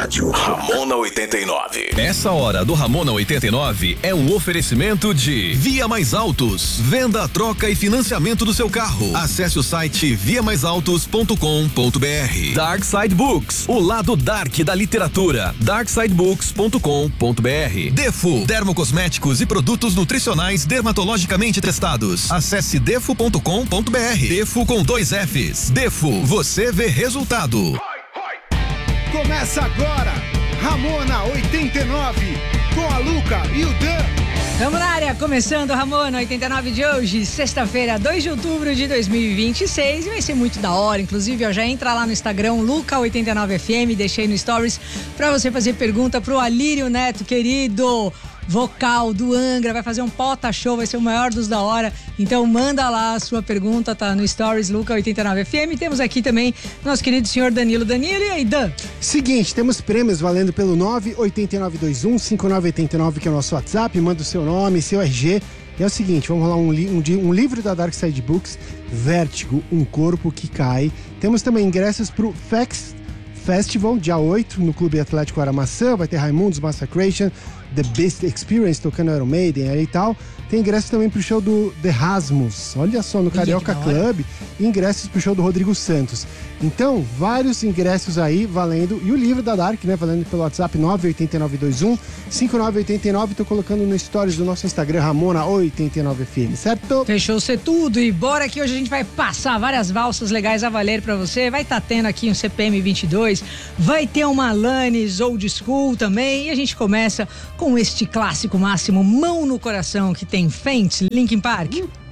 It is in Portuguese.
rádio. Ramona 89. Essa hora do Ramona 89 é um oferecimento de Via Mais Autos. Venda, troca e financiamento do seu carro. Acesse o site viamaisautos.com.br. Dark Side Books, o lado dark da literatura. darksidebooks.com.br. Defo, dermocosméticos e produtos nutricionais dermatologicamente testados. Acesse defo.com.br. Defo com 2 Fs. Defo, você vê resultado. Começa agora, Ramona 89, com a Luca e o Dan. Tamo na área, começando o Ramona 89 de hoje, sexta-feira, 2 de outubro de 2026, e vai ser muito da hora. Inclusive, ó, já entra lá no Instagram, Luca89FM, deixei no Stories pra você fazer pergunta pro Alírio Neto, querido vocal do Angra, vai fazer um pota show, vai ser o maior dos da hora. Então manda lá a sua pergunta, tá no Stories Luca89FM. Temos aqui também nosso querido senhor Danilo. Danilo, e aí, Dan? Seguinte, temos prêmios valendo pelo 98921-5989, que é o nosso WhatsApp. Manda o seu nome, seu RG. E é o seguinte, vamos rolar um livro da Dark Side Books, Vértigo, Um Corpo que Cai. Temos também ingressos pro Fex Festival, dia 8, no Clube Atlético Aramaçã. Vai ter Raimundos Massacration, The Beast Experience, tocando Iron Maiden aí e tal. Tem ingressos também pro show do The Rasmus, olha só, no Carioca Club. E ingressos pro show do Rodrigo Santos. Então, vários ingressos aí valendo. E o livro da Dark, né, valendo pelo WhatsApp 98921-5989. Tô colocando no stories do nosso Instagram, Ramona89FM, certo? Fechou ser tudo. E bora que hoje a gente vai passar várias valsas legais a valer pra você. Vai tá tendo aqui um CPM 22, vai ter uma Alanis Old School também. E a gente começa com este clássico máximo, Mão no Coração, que tem Faint, Linkin Park.